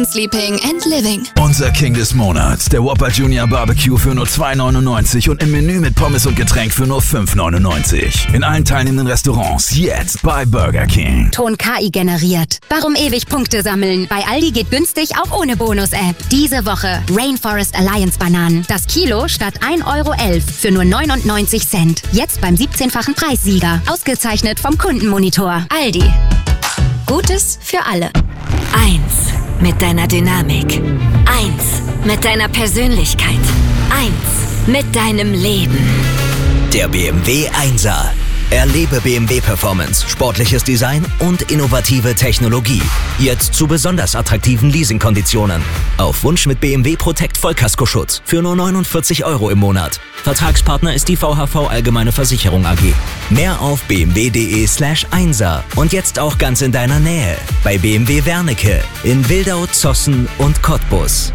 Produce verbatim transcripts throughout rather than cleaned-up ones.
Sleeping and Living. Unser King des Monats, der Whopper Junior Barbecue für nur zwei neunundneunzig und im Menü mit Pommes und Getränk für nur fünf neunundneunzig. In allen teilnehmenden Restaurants jetzt bei Burger King. Ton K I generiert. Warum ewig Punkte sammeln? Bei Aldi geht günstig auch ohne Bonus-App. Diese Woche Rainforest Alliance Bananen. Das Kilo statt ein Euro elf für nur neunundneunzig Cent. Jetzt beim siebzehnfachen Preissieger. Ausgezeichnet vom Kundenmonitor. Aldi. Gutes für alle. Eins mit deiner Dynamik. Eins mit deiner Persönlichkeit. Eins mit deinem Leben. Der B M W Einser. Erlebe B M W Performance, sportliches Design und innovative Technologie. Jetzt zu besonders attraktiven Leasingkonditionen. Auf Wunsch mit B M W Protect Vollkaskoschutz für nur neunundvierzig Euro im Monat. Vertragspartner ist die V H V Allgemeine Versicherung A G. Mehr auf bmw.de slash Einser und jetzt auch ganz in deiner Nähe. Bei B M W Wernicke in Wildau, Zossen und Cottbus.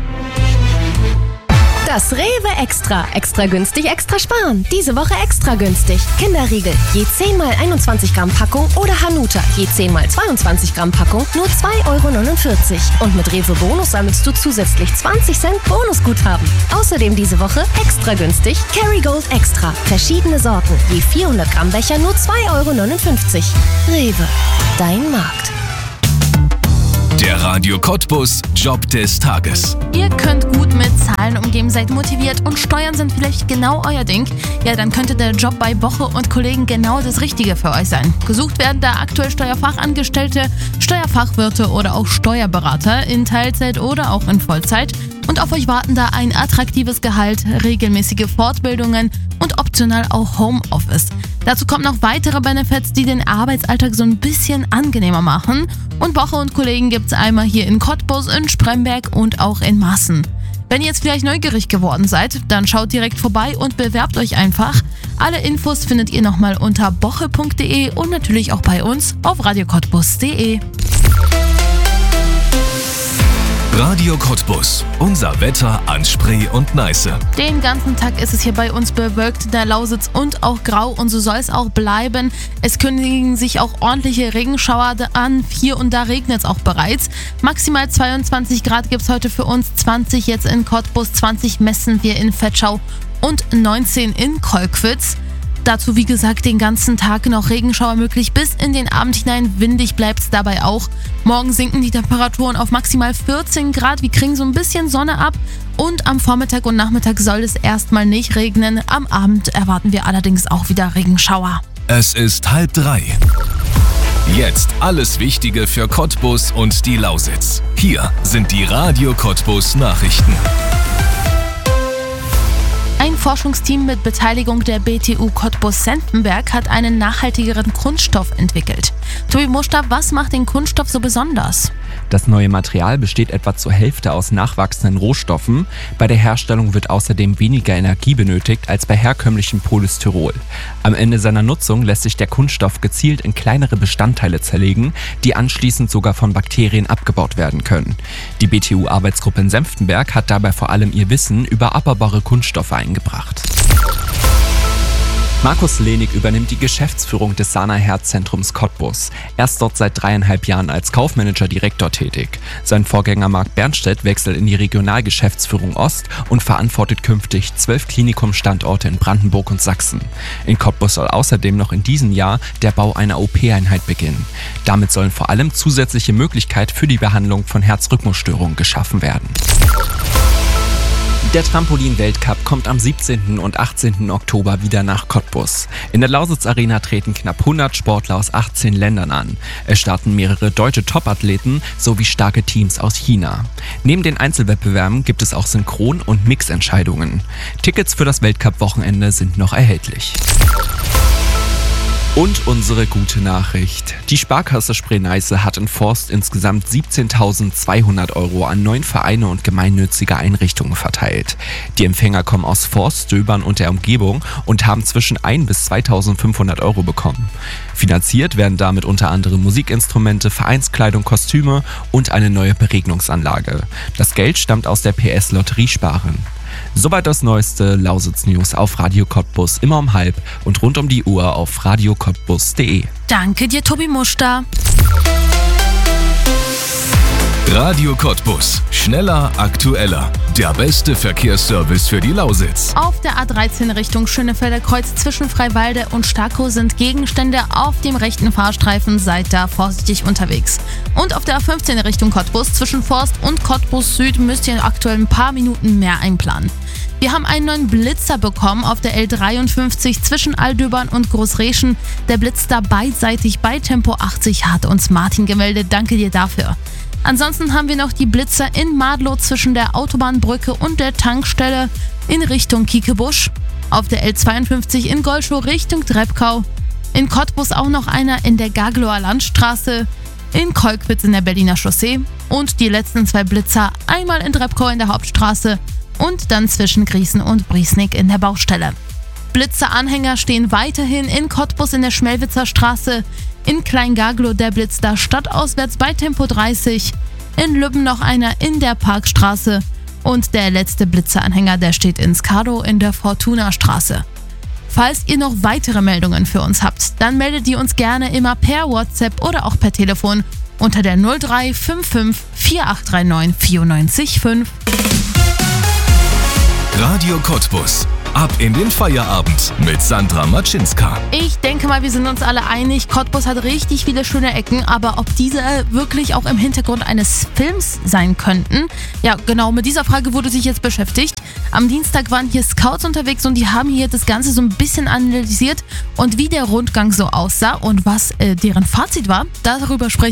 Das Rewe Extra. Extra günstig, extra sparen. Diese Woche extra günstig. Kinderriegel, je zehn mal einundzwanzig Gramm Packung oder Hanuta, je zehn mal zweiundzwanzig Gramm Packung, nur zwei Euro neunundvierzig. Und mit Rewe Bonus sammelst du zusätzlich zwanzig Cent Bonusguthaben. Außerdem diese Woche extra günstig Kerrygold Extra. Verschiedene Sorten, je vierhundert Gramm Becher, nur zwei Euro neunundfünfzig. Rewe, dein Markt. Der Radio Cottbus Job des Tages. Ihr könnt gut mit Zahlen umgeben, seid motiviert und Steuern sind vielleicht genau euer Ding. Ja, dann könnte der Job bei Boche und Kollegen genau das Richtige für euch sein. Gesucht werden da aktuell Steuerfachangestellte, Steuerfachwirte oder auch Steuerberater in Teilzeit oder auch in Vollzeit. Und auf euch warten da ein attraktives Gehalt, regelmäßige Fortbildungen und optional auch Homeoffice. Dazu kommen noch weitere Benefits, die den Arbeitsalltag so ein bisschen angenehmer machen. Und Boche und Kollegen gibt's einmal hier in Cottbus, in Spremberg und auch in Massen. Wenn ihr jetzt vielleicht neugierig geworden seid, dann schaut direkt vorbei und bewerbt euch einfach. Alle Infos findet ihr nochmal unter boche punkt de und natürlich auch bei uns auf radio cottbus punkt de. Radio Cottbus. Unser Wetter an Spree und Neiße. Den ganzen Tag ist es hier bei uns bewölkt in der Lausitz und auch grau und so soll es auch bleiben. Es kündigen sich auch ordentliche Regenschauer an. Hier und da regnet es auch bereits. Maximal zweiundzwanzig Grad gibt es heute für uns, zwanzig jetzt in Cottbus, zwanzig messen wir in Vetschau und neunzehn in Kolkwitz. Dazu, wie gesagt, den ganzen Tag noch Regenschauer möglich, bis in den Abend hinein. Windig bleibt es dabei auch. Morgen sinken die Temperaturen auf maximal vierzehn Grad. Wir kriegen so ein bisschen Sonne ab. Und am Vormittag und Nachmittag soll es erstmal nicht regnen. Am Abend erwarten wir allerdings auch wieder Regenschauer. Es ist halb drei. Jetzt alles Wichtige für Cottbus und die Lausitz. Hier sind die Radio Cottbus Nachrichten. Ein Forschungsteam mit Beteiligung der B T U Cottbus-Senftenberg hat einen nachhaltigeren Kunststoff entwickelt. Tobi Muster, was macht den Kunststoff so besonders? Das neue Material besteht etwa zur Hälfte aus nachwachsenden Rohstoffen. Bei der Herstellung wird außerdem weniger Energie benötigt als bei herkömmlichem Polystyrol. Am Ende seiner Nutzung lässt sich der Kunststoff gezielt in kleinere Bestandteile zerlegen, die anschließend sogar von Bakterien abgebaut werden können. Die B T U-Arbeitsgruppe in Senftenberg hat dabei vor allem ihr Wissen über abbaubare Kunststoffe eingebracht. Markus Lenig übernimmt die Geschäftsführung des Sana Herzzentrums Cottbus. Er ist dort seit dreieinhalb Jahren als Kaufmanager Direktor tätig. Sein Vorgänger Marc Bernstedt wechselt in die Regionalgeschäftsführung Ost und verantwortet künftig zwölf Klinikumstandorte in Brandenburg und Sachsen. In Cottbus soll außerdem noch in diesem Jahr der Bau einer O P-Einheit beginnen. Damit sollen vor allem zusätzliche Möglichkeiten für die Behandlung von Herzrhythmusstörungen geschaffen werden. Der Trampolin-Weltcup kommt am siebzehnten und achtzehnten Oktober wieder nach Cottbus. In der Lausitz-Arena treten knapp hundert Sportler aus achtzehn Ländern an. Es starten mehrere deutsche Top-Athleten sowie starke Teams aus China. Neben den Einzelwettbewerben gibt es auch Synchron- und Mixentscheidungen. Tickets für das Weltcup-Wochenende sind noch erhältlich. Und unsere gute Nachricht. Die Sparkasse Spree-Neiße hat in Forst insgesamt siebzehntausendzweihundert Euro an neun Vereine und gemeinnützige Einrichtungen verteilt. Die Empfänger kommen aus Forst, Döbern und der Umgebung und haben zwischen ein bis zweitausendfünfhundert Euro bekommen. Finanziert werden damit unter anderem Musikinstrumente, Vereinskleidung, Kostüme und eine neue Beregnungsanlage. Das Geld stammt aus der P S Lotteriesparen. Soweit das neueste Lausitz-News auf Radio Cottbus immer um halb und rund um die Uhr auf radio cottbus punkt de. Danke dir, Tobi Muster. Radio Cottbus. Schneller, aktueller. Der beste Verkehrsservice für die Lausitz. Auf der A dreizehn Richtung Schönefelder Kreuz zwischen Freiwalde und Starkow sind Gegenstände auf dem rechten Fahrstreifen. Seid da vorsichtig unterwegs. Und auf der A fünfzehn Richtung Cottbus zwischen Forst und Cottbus Süd müsst ihr aktuell ein paar Minuten mehr einplanen. Wir haben einen neuen Blitzer bekommen auf der L dreiundfünfzig zwischen Aldöbern und Großreschen. Der blitzt da beidseitig bei Tempo achtzig, hat uns Martin gemeldet. Danke dir dafür. Ansonsten haben wir noch die Blitzer in Madlow zwischen der Autobahnbrücke und der Tankstelle in Richtung Kiekebusch. Auf der L zweiundfünfzig in Golschow Richtung Treppkau. In Cottbus auch noch einer in der Gagloer Landstraße. In Kolkwitz in der Berliner Chaussee. Und die letzten zwei Blitzer einmal in Treppkau in der Hauptstraße und dann zwischen Griesen und Briesnik in der Baustelle. Blitzeranhänger stehen weiterhin in Cottbus in der Schmelwitzer Straße, in Kleingaglow der Blitz da stadtauswärts bei Tempo dreißig, in Lübben noch einer in der Parkstraße und der letzte Blitzeranhänger, der steht in Skadow in der Fortuna-Straße. Falls ihr noch weitere Meldungen für uns habt, dann meldet ihr uns gerne immer per WhatsApp oder auch per Telefon unter der null drei fünf fünf vier acht drei neun vier neun fünf. Radio Cottbus. Ab in den Feierabend mit Sandra Matschinska. Ich denke mal, wir sind uns alle einig, Cottbus hat richtig viele schöne Ecken, aber ob diese wirklich auch im Hintergrund eines Films sein könnten? Ja, genau, mit dieser Frage wurde sich jetzt beschäftigt. Am Dienstag waren hier Scouts unterwegs und die haben hier das Ganze so ein bisschen analysiert und wie der Rundgang so aussah und was äh, deren Fazit war, darüber sprechen